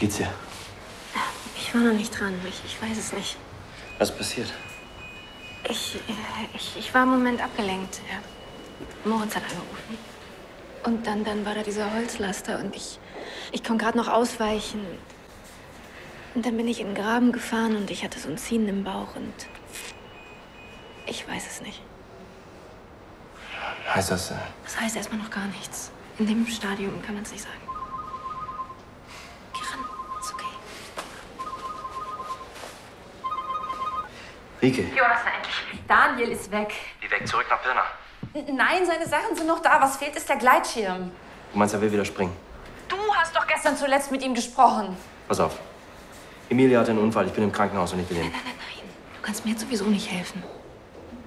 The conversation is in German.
geht's dir? Ich war noch nicht dran. Ich weiß es nicht. Was ist passiert? Ich war im Moment abgelenkt. Moritz hat angerufen. Und dann war da dieser Holzlaster und ich konnte gerade noch ausweichen. Und dann bin ich in den Graben gefahren und ich hatte so ein Ziehen im Bauch und ich weiß es nicht. Heißt das? Das heißt erstmal noch gar nichts. In dem Stadium kann man es nicht sagen. Geh ran, ist okay. Rike. Jonas, endlich. Daniel ist weg. Wie weg? Zurück nach Pirna? Nein, seine Sachen sind noch da. Was fehlt, ist der Gleitschirm. Du meinst, er will wieder springen? Du hast doch gestern zuletzt mit ihm gesprochen. Pass auf. Emilia hatte einen Unfall. Ich bin im Krankenhaus und ich will hin. Nein. Du kannst mir jetzt sowieso nicht helfen.